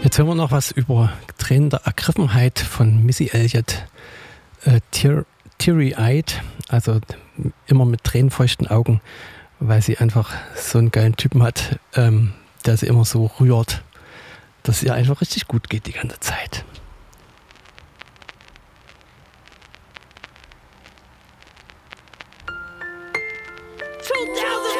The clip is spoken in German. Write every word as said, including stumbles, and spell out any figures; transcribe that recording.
Jetzt hören wir noch was über Tränen der Ergriffenheit von Missy Elliott. Äh, tear, Teary-eyed, also immer mit tränenfeuchten Augen, weil sie einfach so einen geilen Typen hat, ähm, der sie immer so rührt, dass es ihr einfach richtig gut geht die ganze Zeit.